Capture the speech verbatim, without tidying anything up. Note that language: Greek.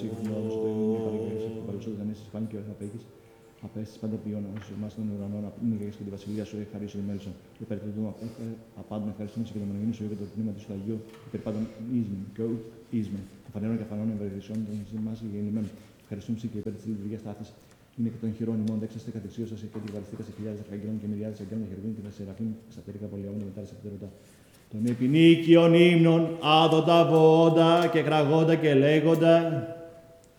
σύγχρονο όρος του Έλληνου, που παρουσιάζει ανέσεις φάνη και απέχεις. Απέστης πάντα ποιόν, όσους εμάς των ουρανών, είναι και τη βασιλεία σου, έχει χαρίσει ο Μέλισσον. Υπέρ του απάντων ευχαριστούμε και τον μονογενή σου, για το πνεύμα του Αγίου, υπέρ πάντων ίσμεν και ουκ ίσμεν. Φανερών και αφανών ευεργεσιών των εμάς γεννημένων. Ευχαριστούμε και υπέρ τη λειτουργία τάφη. Είναι και των χειρών ημών, δέξαστε κατεξίωσα και την βαριστήκα σε χιλιάδε αρχαγγέλων και μυριάδε αγγέλων χερβίν και τα σεραφείμ, εξατερικά πολιαών μετά σε πτερωτά. Των επινίκιων ύμνων, άδοντα βόντα και κραγόντα και λέγοντα.